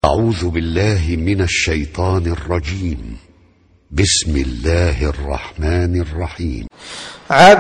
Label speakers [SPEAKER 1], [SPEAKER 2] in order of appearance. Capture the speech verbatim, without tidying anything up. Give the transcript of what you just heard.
[SPEAKER 1] أعوذ بالله من الشيطان الرجيم. بسم الله الرحمن الرحيم.
[SPEAKER 2] عبس